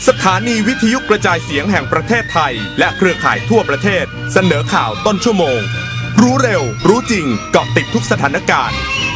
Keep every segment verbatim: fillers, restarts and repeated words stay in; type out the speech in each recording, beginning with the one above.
สถานีวิทยุกระจายเสียงแห่งประเทศไทยและเครือข่ายทั่วประเทศเสนอข่าวต้นชั่วโมงรู้เร็วรู้จริงเกาะติดทุกสถานการณ์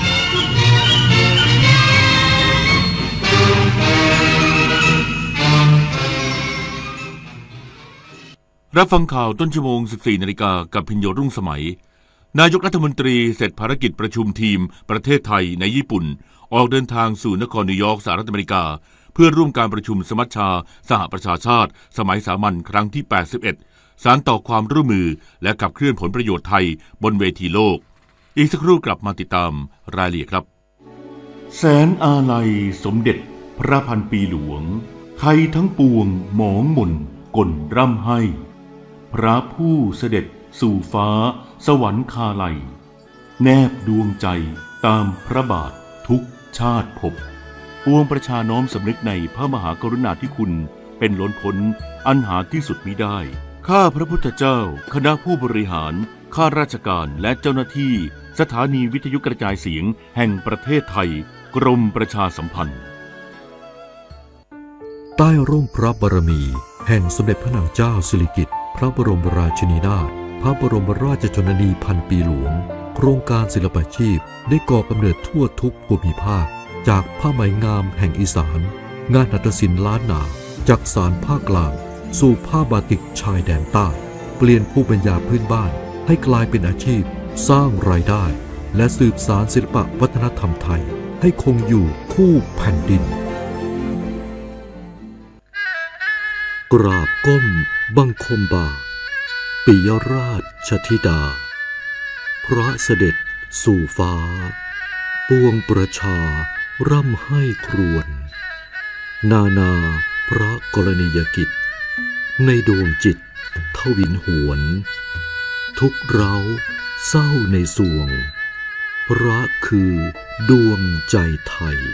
รับฟังข่าวต้นชั่วโมง สิบสี่นาฬิกา กับพิญโยรุ่งสมัยนายกรัฐมนตรีเสร็จภารกิจประชุมทีมประเทศไทยในญี่ปุ่นออกเดินทางสู่นครนิวยอร์กสหรัฐอเมริกาเพื่อร่วมการประชุมสมัชชาสหประชาชาติสมัยสามัญครั้งที่ แปดสิบเอ็ด สานต่อความร่วมมือและขับเคลื่อนผลประโยชน์ไทยบนเวทีโลกอีกสักครู่กลับมาติดตามรายละเอียดครับแสนอาลัยสมเด็จพระพันปีหลวงไทยทั้งปวงหมองหม่นก่นร่ำให้พระผู้เสด็จสู่ฟ้าสวรรคาลัยแนบดวงใจตามพระบาททุกชาติภพปวงประชาน้อมสำนึกในพระมหากรุณาธิคุณเป็นล้นพ้นอันหาที่สุดมิได้ข้าพระพุทธเจ้าคณะผู้บริหารข้าราชการและเจ้าหน้าที่สถานีวิทยุกระจายเสียงแห่งประเทศไทยกรมประชาสัมพันธ์ใต้ร่มพระบารมีแห่งสมเด็จพระนางเจ้าสิริกิติ์พระบรมราชินีนาถพระบรมราชชนนีพันปีหลวงโครงการศิลปาชีพได้ก่อกำเนิดทั่วทุกภูมิภาคจากผ้าไหมงามแห่งอีสานงานหัตถศิลป์ล้านนาจากสารภาคกลางสู่ผ้าบาติกชายแดนใต้เปลี่ยนภูมิปัญญาพื้นบ้านให้กลายเป็นอาชีพสร้างรายได้และสืบสานศิลปวัฒนธรรมไทยให้คงอยู่คู่แผ่นดินกราบก้มบังคมบาทปิยราชธิดาพระเสด็จสู่ฟ้าปวงประชาร่ำให้ครวญนานาพระกรณียกิจในดวงจิตทวินหวนทุกเร้าเศร้าในสวงพระคือดวงใจไทย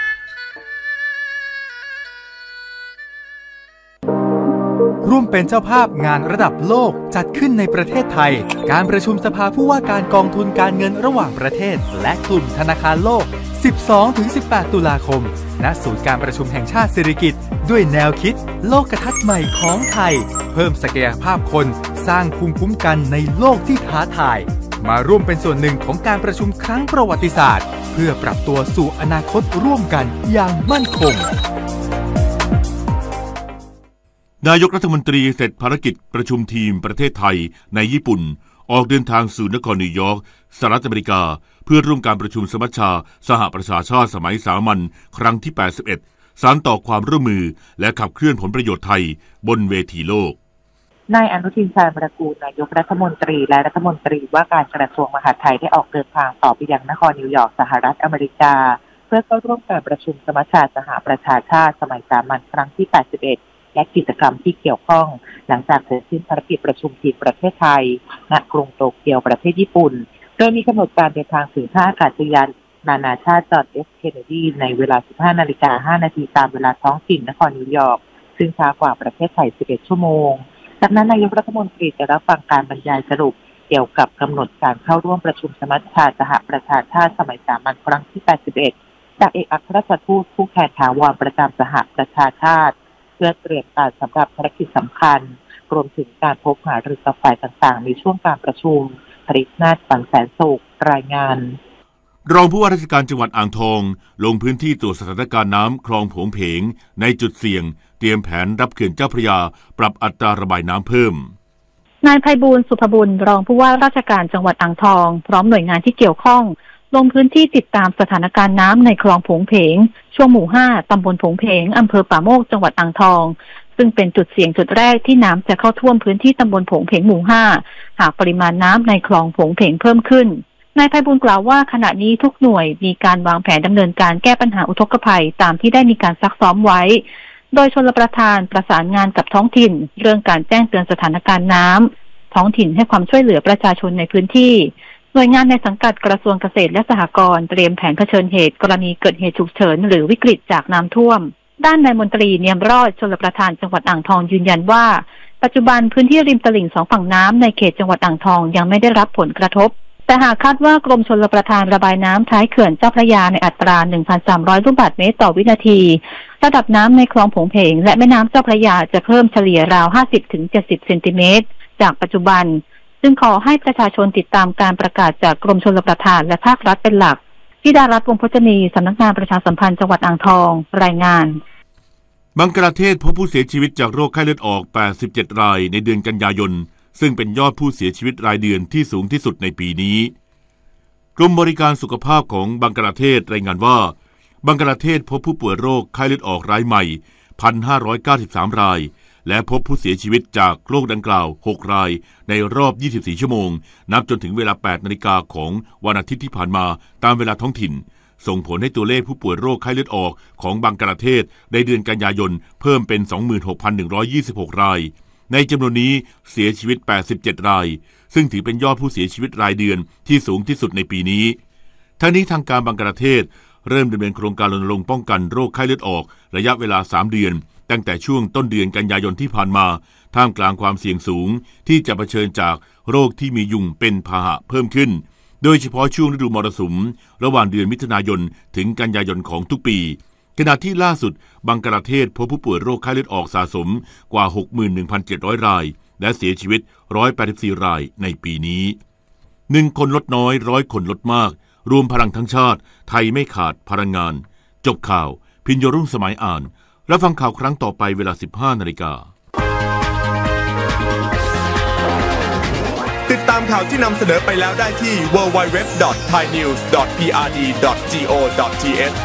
ร่วมเป็นเจ้าภาพงานระดับโลกจัดขึ้นในประเทศไทยการประชุมสภาผู้ว่าการกองทุนการเงินระหว่างประเทศและกลุ่มธนาคารโลก สิบสองถึงสิบแปด ตุลาคมณศูนย์การประชุมแห่งชาติสิริกิติ์ด้วยแนวคิดโลกทัศน์ใหม่ของไทยเพิ่มศักยภาพคนสร้างภูมิคุ้มกันในโลกที่ท้าทายมาร่วมเป็นส่วนหนึ่งของการประชุมครั้งประวัติศาสตร์เพื่อปรับตัวสู่อนาคตร่วมกันอย่างมั่นคงนายกรัฐมนตรีเสร็จภารกิจประชุมทีมประเทศไทยในญี่ปุ่นออกเดินทางสู่นครนิวยอร์กสหรัฐอเมริกาเพื่อร่วมการประชุมสมัชชาสหประชาชาติสมัยสามัญครั้งที่ แปดสิบเอ็ด สานต่อความร่วมมือและขับเคลื่อนผลประโยชน์ไทยบนเวทีโลกนายอนุทินชาญวิรากูลนายกรัฐมนตรีและรัฐมนตรีว่าการกระทรวงมหาดไทยได้ออกเดินทางต่อไปยังนครนิวยอร์กสหรัฐอเมริกาเพื่อเข้าร่วมการประชุมสมัชชาสหประชาชาติสมัยสามัญครั้งที่ แปดสิบเอ็ดและกิจกรรมที่เกี่ยวข้องหลังจากเสร็จสิ้นภารกิจประชุมทีมประเทศไทยณกรุงโตเกียวประเทศญี่ปุ่นโดยมีกำหนดการเดินทางถึงท่าอากาศยานนานาชาติจอห์น เอฟ เคนเนดีในเวลา สิบห้านาฬิกาห้านาทีตามเวลาท้องถิ่นนครนิวยอร์กซึ่งช้ากว่าประเทศไทยสิบเอ็ดชั่วโมงจากนั้นนายกรัฐมนตรีจะรับฟังการบรรยายสรุปเกี่ยวกับกำหนดการเข้าร่วมประชุมสมัชชาสหประชาชาติสมัยสามัญครั้งที่ แปดสิบเอ็ดจากเอกอัครราชทูตผู้แทนถาวรประจำสหประชาชาติเพื่อเตรียมการสำหรับภารกิจสำคัญรวมถึงการพบหารือกับฝ่ายต่างๆในช่วงการประชุมปริศนาถ ฝันแสนสุขรายงานรองผู้ว่าราชการจังหวัดอ่างทองลงพื้นที่ตรวจสถานการณ์น้ำคลองโผงเพงในจุดเสี่ยงเตรียมแผนรับเขื่อนเจ้าพระยาปรับอัตราระบายน้ำเพิ่มนายไพบูลย์สุภบุญรองผู้ว่าราชการจังหวัดอ่างทองพร้อมหน่วยงานที่เกี่ยวข้องลงพื้นที่ติดตามสถานการณ์น้ำในคลองโผงเพงช่วงหมู่ห้าตำบลโผงเพงอำเภอป่าโมกจังหวัดอ่างทองซึ่งเป็นจุดเสี่ยงจุดแรกที่น้ำจะเข้าท่วมพื้นที่ตำบลโผงเพงหมู่ห้าหากปริมาณน้ำในคลองโผงเพงเพิ่มขึ้นนายไพบูลย์กล่าวว่าขณะนี้ทุกหน่วยมีการวางแผนดำเนินการแก้ปัญหาอุทกภัยตามที่ได้มีการซักซ้อมไว้โดยชลประทานประสานงานกับท้องถิ่นเรื่องการแจ้งเตือนสถานการณ์น้ำท้องถิ่นให้ความช่วยเหลือประชาชนในพื้นที่หน่วยงานในสังกัดกระทรวงเกษตรและสหกรณ์เตรียมแผนเผชิญเหตุกรณีเกิดเหตุฉุกเฉินหรือวิกฤตจากน้ำท่วมด้านนายมนตรีเนียมรอดชลประทานจังหวัดอ่างทองยืนยันว่าปัจจุบันพื้นที่ริมตลิ่งสองฝั่งน้ำในเขตจังหวัดอ่างทองยังไม่ได้รับผลกระทบแต่หากคาดว่ากรมชลประทานระบายน้ำท้ายเขื่อนเจ้าพระยาในอัตรา หนึ่งพันสามร้อย ลูกบาศก์เมตรต่อวินาทีระดับน้ำในคลองผงเพงและแม่น้ำเจ้าพระยาจะเพิ่มเฉลี่ยราว ห้าสิบถึงเจ็ดสิบ เซนติเมตรจากปัจจุบันซึ่งขอให้ประชาชนติดตามการประกาศจากกรมชลประทานและภาครัฐเป็นหลักธิดารัตน์ วงศ์พจนีสำนักงานประชาสัมพันธ์จังหวัดอ่างทองรายงานบังกลาเทศพบผู้เสียชีวิตจากโรคไข้เลือดออกแปดสิบเจ็ดรายในเดือนกันยายนซึ่งเป็นยอดผู้เสียชีวิตรายเดือนที่สูงที่สุดในปีนี้กรมบริการสุขภาพของบังกลาเทศรายงานว่าบังกลาเทศพบผู้ป่วยโรคไข้เลือดออกรายใหม่ หนึ่งพันห้าร้อยเก้าสิบสาม รายและพบผู้เสียชีวิตจากโรคดังกล่าวหกรายในรอบยี่สิบสี่ชั่วโมงนับจนถึงเวลา แปดนาฬิกาของวันอาทิตย์ที่ผ่านมาตามเวลาท้องถิ่นส่งผลให้ตัวเลขผู้ป่วยโรคไข้เลือดออกของบังกลาเทศในเดือนกันยายนเพิ่มเป็น สองหมื่นหกพันหนึ่งร้อยยี่สิบหก รายในจำนวนนี้เสียชีวิตแปดสิบเจ็ดรายซึ่งถือเป็นยอดผู้เสียชีวิตรายเดือนที่สูงที่สุดในปีนี้ทั้งนี้ทางการบังกลาเทศเริ่มดำเนินโครงการรณรงค์ป้องกันโรคไข้เลือดออกระยะเวลาสามเดือนตั้งแต่ช่วงต้นเดือนกันยายนที่ผ่านมาท่ามกลางความเสี่ยงสูงที่จะเผชิญจากโรคที่มียุงเป็นพาหะเพิ่มขึ้นโดยเฉพาะช่วงฤดูมรสุมระหว่างเดือนมิถุนายนถึงกันยายนของทุกปีขณะที่ล่าสุดบังกลาเทศพบผู้ป่วยโรคไข้เลือดออกสะสมกว่า หกหมื่นหนึ่งพันเจ็ดร้อย รายและเสียชีวิตหนึ่งร้อยแปดสิบสี่รายในปีนี้หนึ่งคนลดน้อยร้อยคนลดมากรวมพลังทั้งชาติไทยไม่ขาดพลังงานจบข่าวพิญโยรุ่งสมัยอ่านรับฟังข่าวครั้งต่อไปเวลา สิบห้านาฬิกาติดตามข่าวที่นำเสนอไปแล้วได้ที่ ดับเบิลยู ดับเบิลยู ดับเบิลยู ดอท ไทยนิวส์ ดอท พี อาร์ ดี ดอท จี โอ ดอท ที เอช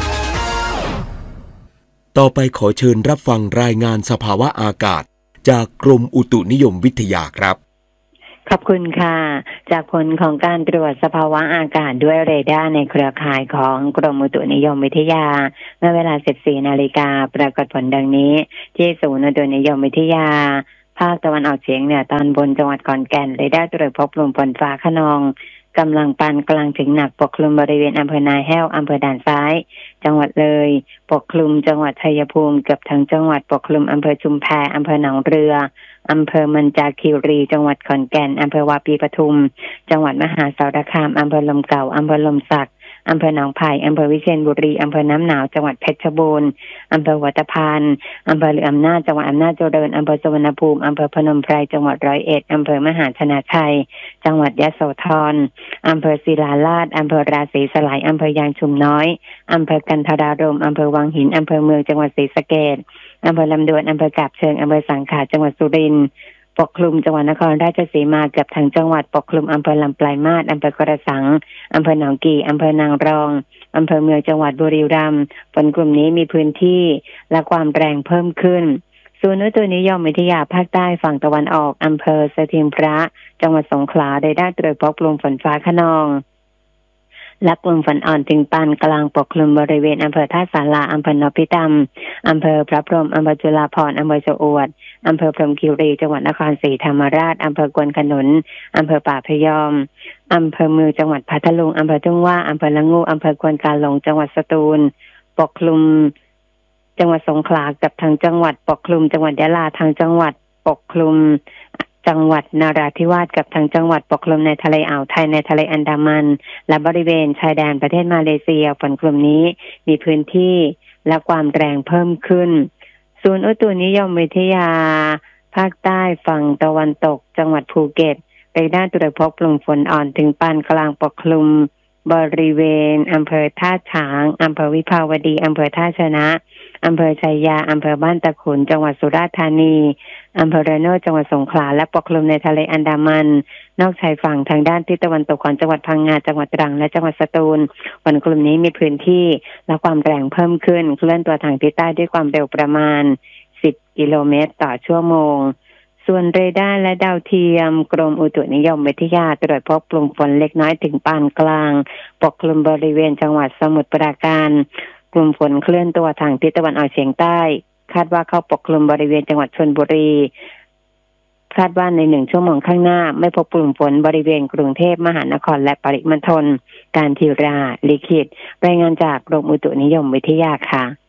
ต่อไปขอเชิญรับฟังรายงานสภาวะอากาศจากกรมอุตุนิยมวิทยาครับขอบคุณค่ะจากผลของการตรวจสภาวะอากาศด้วยเรดาร์ในเครือข่ายของกรมอุตุนิยมวิทยาเมื่อเวลา สิบสี่นาฬิกาปรากฏผลดังนี้ที่ศูนย์อุตุนิยมวิทยาภาคตะวันออกเฉียงเหนือตอนบนจังหวัดขอนแก่นเรดาร์ตรวจพบกลุ่มฝนฟ้าคะนองกำลังปานกลางถึงหนักปกคลุมบริเวณอำเภอนาแห้วอำเภอด่านซ้ายจังหวัดเลยปกคลุมจังหวัดชัยภูมิเกือบทั้งจังหวัดปกคลุมอำเภอชุมแพอำเภอหนองเรืออำเภอมันจาคีรีจังหวัดขอนแก่นอำเภอวาปีปทุมจังหวัดมหาสารคามอำเภอลมเก่าอำเภอลมสักอำเภอหนองไผ่อำเภอวิเชียรบุรีอำเภอน้ำหนาวจังหวัดเพชรบูรณ์อำเภอหัวตะพานอำเภอลืออำนาจจังหวัดอำนาจเจริญอำเภอสุวรรณภูมิอำเภอพนมไพรจังหวัดร้อยเอ็ดอำเภอมหาชนะชัยจังหวัดยโสธรอำเภอศิลาลาดอำเภอราศีสลายอำเภอยางชุมน้อยอำเภอกันทรารมอำเภอวังหินอำเภอเมืองจังหวัดศรีสะเกษอำเภอลำดวนอำเภอกาบเชิงอำเภอสังขะจังหวัดสุรินทร์ปกคลุมจังหวัดนครราชสีมาเกือบทั้งจังหวัดปกคลุมอำเภอลำปลายมาศอำเภอกระสังอำเภอหนองกี่อำเภอนางรองอำเภอเมืองจังหวัดบุรีรัมย์ฝนกลุ่มนี้มีพื้นที่และความแรงเพิ่มขึ้นศูนย์อุตุนิยมวิทยาภาคใต้ฝั่งตะวันออกอำเภอสถิงพระจังหวัดสงขลาได้ได้ตรวจพบกลุ่มฝนฟ้าคะนองและกลุ่มฝนอ่อนถึงปานกลางปกคลุมบริเวณอำเภอท่าสาราอำเภอนพิตำอำเภอพระพรหมอำเภอจุฬาภรณ์อำเภอชะอวดอำเภอพรหมคีรีจังหวัดนครศรีธรรมราชอำเภอกวนขนุนอำเภอป่าพยอมอำเภอเมืองจังหวัดพัทลุงอำเภอทุ่งว่าอำเภอละงูอำเภอควนกาหลงจังหวัดสตูลปกคลุมจังหวัดสงขลากับทางจังหวัดปกคลุมจังหวัดยะลาทางจังหวัดปกคลุมจังหวัดนราธิวาสกับทางจังหวัดปกคลุมในทะเลอ่าวไทยในทะเลอันดามันและบริเวณชายแดนประเทศมาเลเซียฝนกลุ่มนี้มีพื้นที่และความแรงเพิ่มขึ้นศูนย์อุตุนิยมวิทยาภาคใต้ฝั่งตะวันตกจังหวัดภูเก็ตเรดาร์ตรวจพบกลุ่มฝนอ่อนถึงปานกลางปกคลุมบริเวณอำเภอท่าฉางอำเภอวิภาวดีอำเภอท่าชนะอำเภอชัยยาอำเภอบ้านตะขุนจังหวัดสุราษฎร์ธานีอำเภอระโนดจังหวัดสงขลาและปกคลุมในทะเลอันดามันนอกชายฝั่งทางด้านทิศตะวันตกของจังหวัดพังงาจังหวัดตรังและจังหวัดสตูลฝนกลุ่มนี้มีพื้นที่และความแรงเพิ่มขึ้นเคลื่อนตัวทางทิศใต้ด้วยความเร็วประมาณสิบกิโลเมตรต่อชั่วโมงส่วนเรดาร์และดาวเทียมกรมอุตุนิยมวิทยาตรวจพบกลุ่มฝนเล็กน้อยถึงปานกลางปกคลุมบริเวณจังหวัดสมุทรปราการกลุ่มฝนเคลื่อนตัวทางทิศตะวันออกเฉียงใต้คาดว่าเข้าปกคลุมบริเวณจังหวัดชลบุรีคาดว่าในหนึ่งชั่วโมงข้างหน้าไม่พบกลุ่มฝนบริเวณกรุงเทพมหานครและปริมณฑลการทีราลิขิตรายงานจากกรมอุตุนิยมวิทยาค่ะ